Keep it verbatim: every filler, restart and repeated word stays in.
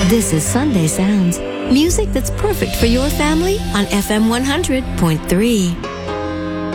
This is Sunday Sounds, music that's perfect for your family on F M one hundred point three.